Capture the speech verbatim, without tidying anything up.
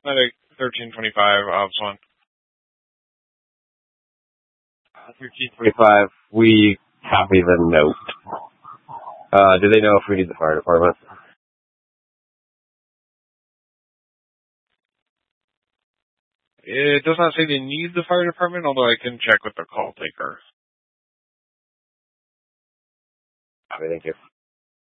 Medic thirteen twenty-five, Ops one. thirteen twenty-five, we copy the note. Uh, do they know if we need the fire department? It does not say they need the fire department, although I can check with the call taker. Copy, thank you.